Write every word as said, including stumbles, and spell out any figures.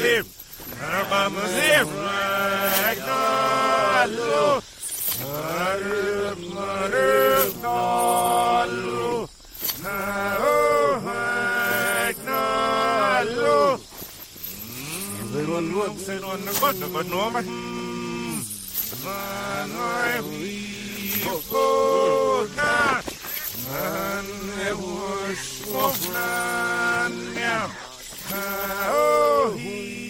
Muslim. Apa Muslim? Magnalu. Maruk, maruk, nalu. Nao, magnalu. Everyone looks at one the good, but no man. Man, I we go now. Man, I wish for man. Oh, he.